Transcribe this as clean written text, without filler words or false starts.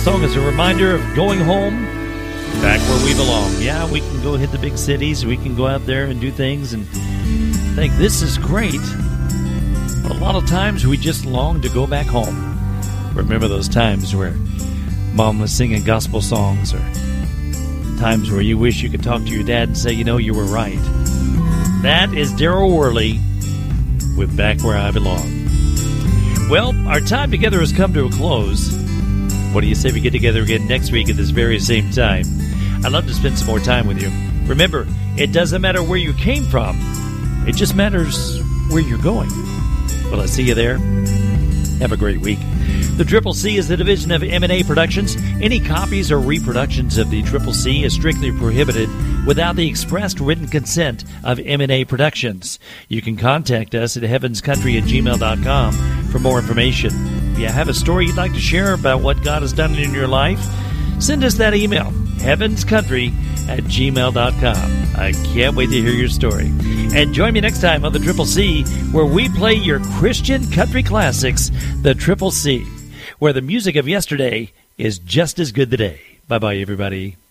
song is a reminder of going home, back where we belong. Yeah, we can go hit the big cities. We can go out there and do things and think this is great. But a lot of times we just long to go back home. Remember those times where Mom was singing gospel songs, or times where you wish you could talk to your dad and say, you know, you were right. That is Daryl Worley with Back Where I Belong. Well, our time together has come to a close. What do you say we get together again next week at this very same time? I'd love to spend some more time with you. Remember, it doesn't matter where you came from. It just matters where you're going. Will I see you there? Have a great week. The Triple C is the division of M&A Productions. Any copies or reproductions of the Triple C is strictly prohibited without the expressed written consent of M&A Productions. You can contact us at heavenscountry@gmail.com for more information. If you have a story you'd like to share about what God has done in your life, send us that email, heavenscountry@gmail.com. I can't wait to hear your story. And join me next time on the Triple C, where we play your Christian country classics, the Triple C, where the music of yesterday is just as good today. Bye-bye, everybody.